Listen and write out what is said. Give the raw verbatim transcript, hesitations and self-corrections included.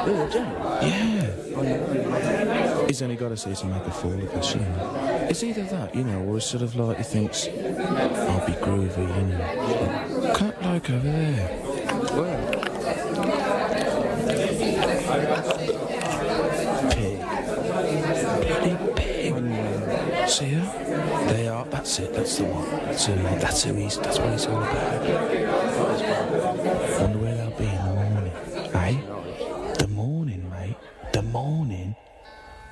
Yeah, generally. Yeah. He's only got to see to make a fool of us, you know. It's either that, you know, or it's sort of like he thinks, I'll be groovy, you know. Cut bloke over there. Where? Pig. Bloody pig. See her? They are. That's it. That's the one. That's who. That's who he's. That's what he's all about. Wonder